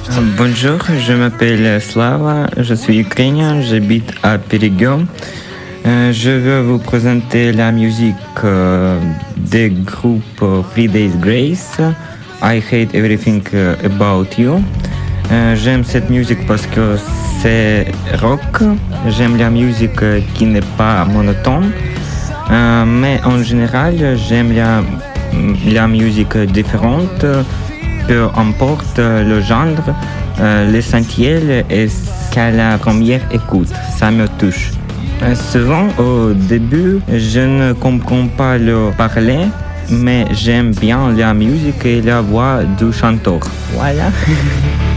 Bonjour, je m'appelle Slava, je suis ukrainien, j'habite à Périgueux. Je veux vous présenter la musique des groupes Three Days Grace, I Hate Everything About You. J'aime cette musique parce que c'est rock, j'aime la musique qui n'est pas monotone, mais en général j'aime la musique différente, peu importe le genre, l'essentiel est qu'à la première écoute, ça me touche. Souvent au début, je ne comprends pas le parler, mais j'aime bien la musique et la voix du chanteur. Voilà.